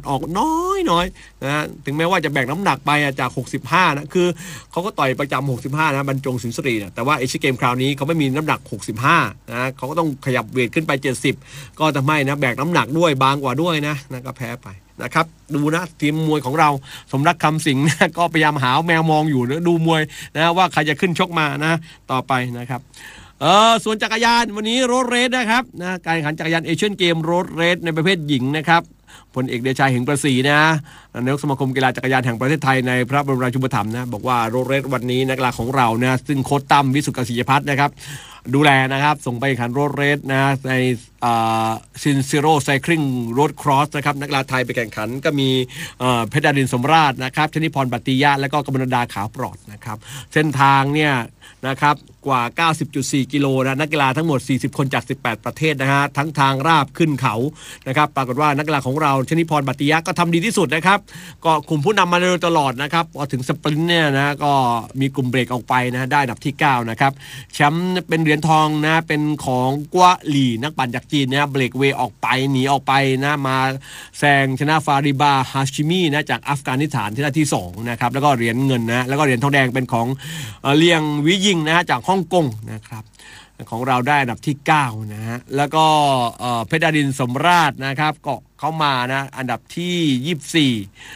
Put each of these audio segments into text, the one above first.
ออกน้อยนะถึงแม้ว่าจะแบ่งน้ำหนักไปจาก65นะคือเขาก็ต่อยประจำ65นะบรรจงสินสรีนะแต่ว่าเอเชียนเกมคราวนี้เขาไม่มีน้ำหนัก65นะเขาก็ต้องขยับเวทขึ้นไป70ก็ทำให้นะแบกน้ำหนักด้วยบางกว่าด้วยนะก็แพ้ไปนะครับดูนะทีมมวยของเราสมรักคำสิงห์นะก็พยายามหาแมวมองอยู่นะดูมวยนะว่าใครจะขึ้นชกมานะต่อไปนะครับส่วนจักรยานวันนี้โรดเรสนะครับนะการแข่งขันจักรยานเอเชียนเกมโรดเรสในประเภทหญิงนะครับพลเอกเดชาเหงประศรีนะนายกสมาคมกีฬาจักรยานแห่งประเทศไทยในพระบรมราชูปถัมภ์นะบอกว่าโรดเรสวันนี้นักกีฬาของเรานะซึ่งโค้ชตั้มวิสุทธิ์กสิยพัฒน์นะครับดูแลนะครับส่งไปแข่งขันโรดเรสนะในซินซิโร่ไซคลิงโรดครอสนะครับนักกีฬาไทยไปแข่งขันก็มีเพชรดารินสมราชนะครับชนิพรบัตติยะและก็กมลดาขาวปลอดนะครับเส้นทางเนี่ยนะครับกว่า 90.4 กิโลนะนักกีฬาทั้งหมด40คนจาก18ประเทศนะฮะทั้งทางราบขึ้นเขานะครับปรากฏว่านักกีฬาของเราชนิพรบัตติยะก็ทำดีที่สุดนะครับก็กลุ่มผู้นำมาโดยตลอดนะครับพอถึงสปรินต์เนี่ยนะก็มีกลุ่มเบรกออกไปนะได้อันดับที่9นะครับแชมป์เป็นเหรียญทองนะเป็นของกัวหลี่นักปั่นจากจีนนะเบรกเวย์ออกไปหนีออกไปนะมาแซงชนะฟาริบาฮาชิมีนะจากอัฟกานิสถานที่ได้ที่2นะครับแล้วก็เหรียญเงินนะแล้วก็เหรียญทองแดงเป็นของเลียงวิยิงนะจากฮ่องกงนะครับของเราได้อันดับที่9นะฮะแล้วก็เพชรดารินสมราชนะครับก็เข้ามานะอันดับที่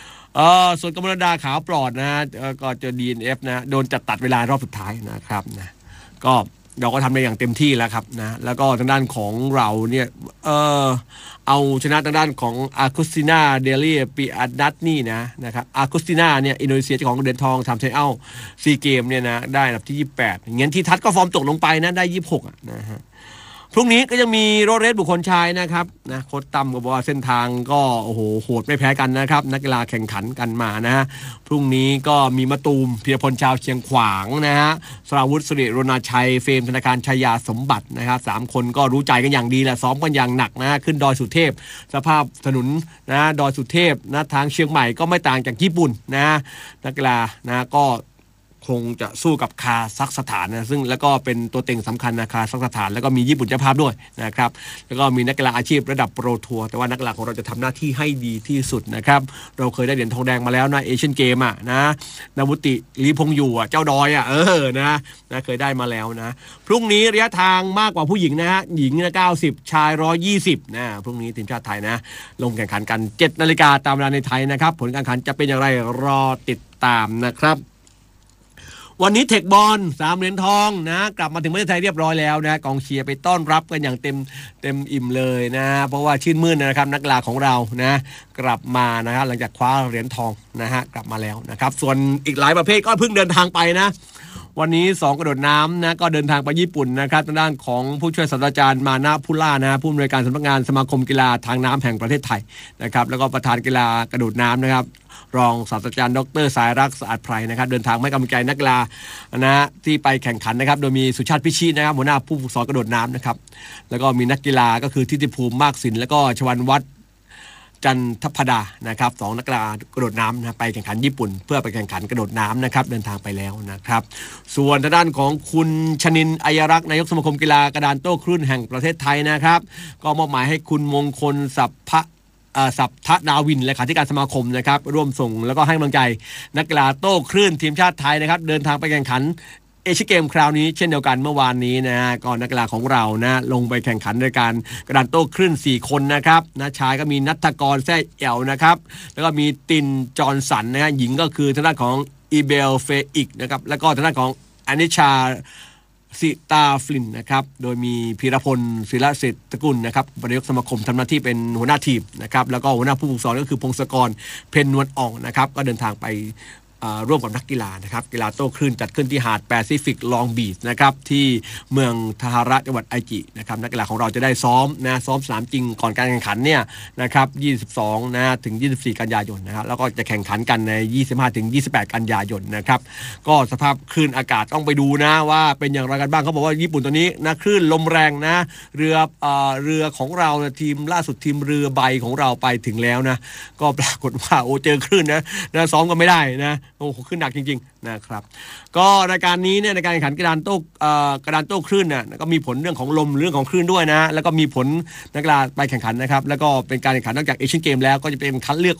24ส่วนกมลดาขาวปลอดนะก็เจอ DNF นะโดนจัดตัดเวลารอบสุดท้ายนะครับนะก็เราก็ทำได้อย่างเต็มที่แล้วครับนะแล้วก็ทางด้านของเราเนี่ยเอาชนะทางด้านของอากุสตินาเดลีปีอาดัตนี่นะครับอากุสตินาเนี่ยอินโดนีเซียเจ้าของเหรียญทองทำไทอัลซีเกมเนี่ยนะได้อันดับที่28อย่างเงี้ยที่ทัดก็ฟอร์มตกลงไปนะได้26นะฮะพรุ่งนี้ก็ยังมีโรดเรสบุคคลชายนะครับนะโค้ชตั้มก็บอกว่าเส้นทางก็โอ้โหโหดไม่แพ้กันนะครับนักกีฬาแข่งขันกันมานะฮะพรุ่งนี้ก็มีมะตูมพีรพลชาวเชียงขวางนะฮะสราวุฒิสิริรณชัยเฟรมธนาคารชัยยาสมบัตินะครับ3คนก็รู้ใจกันอย่างดีแหละซ้อมกันอย่างหนักนะขึ้นดอยสุเทพสภาพถนนนะดอยสุเทพนะทางเชียงใหม่ก็ไม่ต่างจากญี่ปุ่นนะนักกีฬานะก็คงจะสู้กับคาซัคสถานนะซึ่งแล้วก็เป็นตัวเต็งสำคัญนะคาซัคสถานแล้วก็มีญี่ปุ่นเจ้าภาพด้วยนะครับแล้วก็มีนักกีฬาอาชีพระดับโปรทัวร์แต่ว่านักกีฬาของเราจะทำหน้าที่ให้ดีที่สุดนะครับเราเคยได้เหรียญทองแดงมาแล้วนะเอเชียนเกมนะนาวุติลีพงอยู่เจ้าดอยนะเคยได้มาแล้วนะพรุ่งนี้ระยะทางมากกว่าผู้หญิงนะฮะหญิงนะ90ชาย120นะพรุ่งนี้ทีมชาติไทยนะลงแข่งขันกัน 7 นาฬิกาตามเวลาในไทยนะครับผลการแข่งขันจะเป็นอย่างไรรอติดตามนะครับวันนี้เทคบอล3เหรียญทองนะกลับมาถึงประเทศไทยเรียบร้อยแล้วนะกองเชียร์ไปต้อนรับกันอย่างเต็มอิ่มเลยนะเพราะว่าชื่นมื่นนะครับนักกีฬาของเรานะกลับมานะครับหลังจากคว้าเหรียญทองนะฮะกลับมาแล้วนะครับส่วนอีกหลายประเภทก็เพิ่งเดินทางไปนะวันนี้2กระโดดน้ำนะก็เดินทางไปญี่ปุ่นนะครับทางด้านของผู้ช่วยศาสตราจารย์มานะพุล่านะผู้อำนวยการสำนักงานสมาคมกีฬาทางน้ำแห่งประเทศไทยนะครับแล้วก็ประธานกีฬากระโดดน้ำนะครับรองศาสตราจารย์ดร.สายรักษ์สะอาดไพรนะครับเดินทางให้กำลังใจนักกีฬานะที่ไปแข่งขันนะครับโดยมีสุชาติพิชิตนะครับหัวหน้าผู้ฝึกสอนกระโดดน้ำนะครับแล้วก็มีนักกีฬาก็คือทิติภูมิมากสินแล้วก็ชวันวัฒน์จันทพดานะครับ2นักกีฬากระโดดน้ำนะไปแข่งขันญี่ปุ่นเพื่อไปแข่งขันกระโดดน้ำนะครับเดินทางไปแล้วนะครับส่วนทางด้านของคุณชนินทร์อัยรักษ์นายกสมาคมกีฬากระดานโต้คลื่นแห่งประเทศไทยนะครับก็มอบหมายให้คุณมงคลสัพทดาวินเลขาธิการสมาคมนะครับร่วมส่งแล้วก็ให้กำลังใจนักกีฬาโต้คลื่นทีมชาติไทยนะครับเดินทางไปแข่งขันเอเชียนเกมคราวนี้เช่นเดียวกันเมื่อวานนี้นะฮะก็นักกีฬาของเรานะลงไปแข่งขันในการกระดานโต้คลื่น4คนนะครับนะชายก็มีณัฐกรแซ่แอวนะครับแล้วก็มีตินจอห์นสันนะฮะหญิงก็คือทางด้านของอีเบลเฟอิกนะครับแล้วก็ทางด้านของอนิชาสิตาฟลินนะครับโดยมีพีรพลศิลเศรษฐกุลนะครับนายกสมาคมทำหน้าที่เป็นหัวหน้าทีมนะครับแล้วก็หัวหน้าผู้ฝึกสอนก็คือพงศกรเพ็ญนวลอ่องนะครับก็เดินทางไปร่วมกับนักกีฬานะครับกีฬาโต้คลื่นจัดขึ้นที่หาดแปซิฟิกลองบีชนะครับที่เมืองทาฮาระจังหวัดไอจินะครับนักกีฬาของเราจะได้ซ้อมสนามจริงก่อนการแข่งขันเนี่ยนะครับ22นะถึง24กันยายนนะครับแล้วก็จะแข่งขันกันใน25ถึง28กันยายนนะครับก็สภาพคลื่นอากาศต้องไปดูนะว่าเป็นอย่างไรกันบ้างเขาบอกว่าญี่ปุ่นตอนนี้นะคลื่นลมแรงนะเรือของเราทีมล่าสุดทีมเรือใบของเราไปถึงแล้วนะก็ปรากฏว่าเจอคลื่นนะซ้อมก็ไม่ได้นะโอ้โหขึ้นหนักจริงๆนะครับก็รายการนี้เนี่ยในการแข่งขันกระดานโต้คลื่นเนี่ยก็มีผลเรื่องของลมเรื่องของคลื่นด้วยนะแล้วก็มีผลนักกีฬาไปแข่งขันนะครับแล้วก็เป็นการแข่งขันนอกจากเอเชียนเกมแล้วก็จะเป็นคัดเลือก